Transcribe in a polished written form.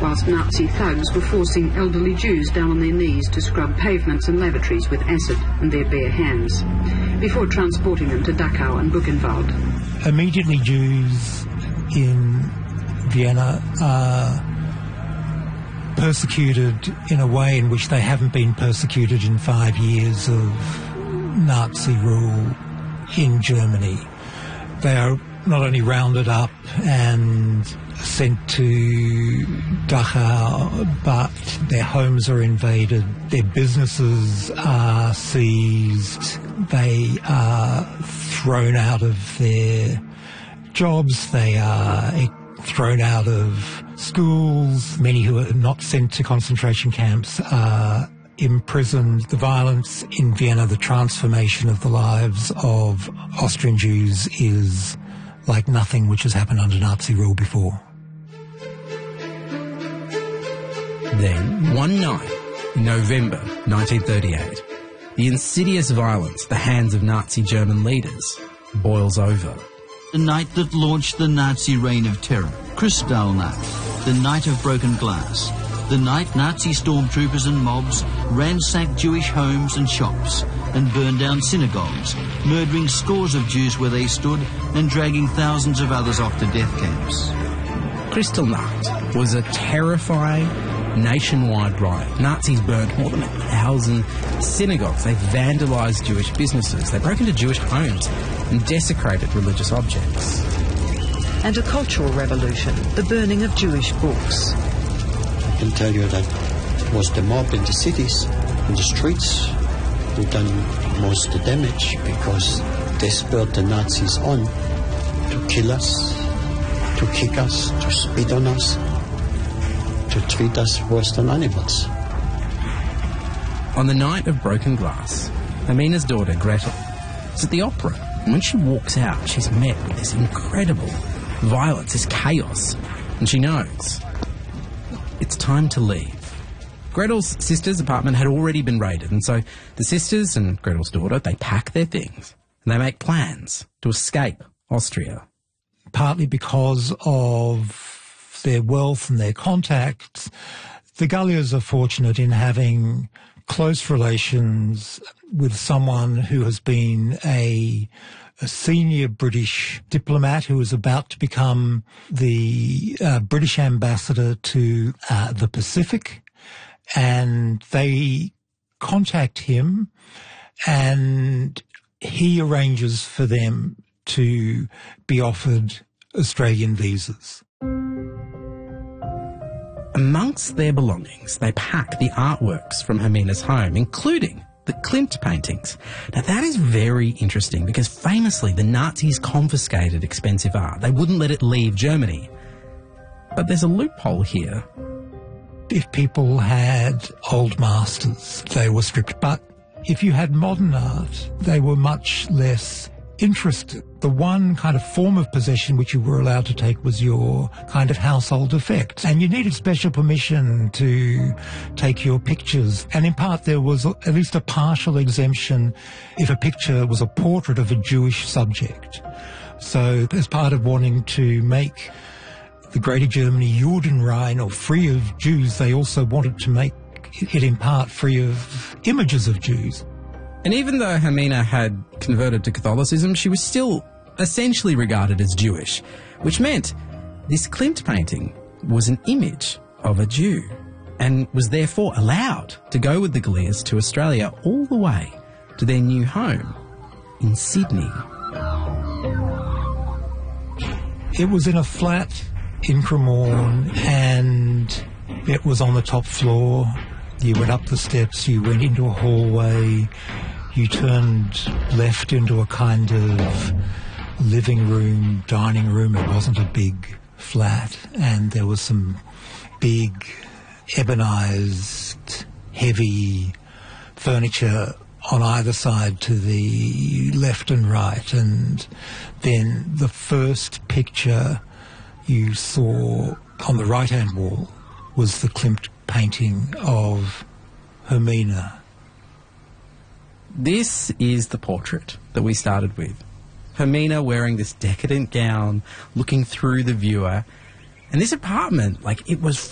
whilst Nazi thugs were forcing elderly Jews down on their knees to scrub pavements and lavatories with acid and their bare hands, before transporting them to Dachau and Buchenwald. Immediately, Jews in Vienna are persecuted in a way in which they haven't been persecuted in 5 years of Nazi rule in Germany. They are not only rounded up and sent to Dachau, but their homes are invaded, their businesses are seized, they are thrown out of their jobs, they are thrown out of schools. Many who are not sent to concentration camps are imprisoned. The violence in Vienna, the transformation of the lives of Austrian Jews is like nothing which has happened under Nazi rule before. Then, one night in November 1938, the insidious violence at the hands of Nazi German leaders boils over. The night that launched the Nazi reign of terror, Kristallnacht, the night of broken glass, the night Nazi stormtroopers and mobs ransacked Jewish homes and shops and burned down synagogues, murdering scores of Jews where they stood and dragging thousands of others off to death camps. Kristallnacht was a terrifying nationwide riot. Nazis burnt more than 1,000 synagogues. They vandalised Jewish businesses. They broke into Jewish homes and desecrated religious objects. And a cultural revolution, the burning of Jewish books. I can tell you that it was the mob in the cities, in the streets, who done most of the damage because they spurred the Nazis on to kill us, to kick us, to spit on us, to treat us worse than animals. On the night of broken glass, Hermina's daughter, Gretel, is at the opera. And when she walks out, she's met with this incredible violence, this chaos. And she knows it's time to leave. Gretel's sister's apartment had already been raided, and so the sisters and Gretel's daughter, they pack their things and they make plans to escape Austria. Partly because of their wealth and their contacts, the Gallias are fortunate in having close relations with someone who has been a senior British diplomat who is about to become the British ambassador to the Pacific. And they contact him and he arranges for them to be offered Australian visas. Amongst their belongings, they pack the artworks from Hermina's home, including the Klimt paintings. Now, that is very interesting because famously the Nazis confiscated expensive art. They wouldn't let it leave Germany. But there's a loophole here. If people had old masters, they were stripped. But if you had modern art, they were much less interested. The one kind of form of possession which you were allowed to take was your kind of household effects. And you needed special permission to take your pictures. And in part there was at least a partial exemption if a picture was a portrait of a Jewish subject. So as part of wanting to make the Greater Germany Judenrein, or free of Jews, they also wanted to make it in part free of images of Jews. And even though Hermina had converted to Catholicism, she was still essentially regarded as Jewish, which meant this Klimt painting was an image of a Jew and was therefore allowed to go with the Gallias to Australia all the way to their new home in Sydney. It was in a flat in Cremorne, and it was on the top floor. You went up the steps, you went into a hallway, you turned left into a kind of living room, dining room. It wasn't a big flat, and there was some big ebonized, heavy furniture on either side to the left and right. And then the first picture you saw on the right-hand wall was the Klimt painting of Hermina. This is the portrait that we started with. Hermina wearing this decadent gown, looking through the viewer. And this apartment, like, it was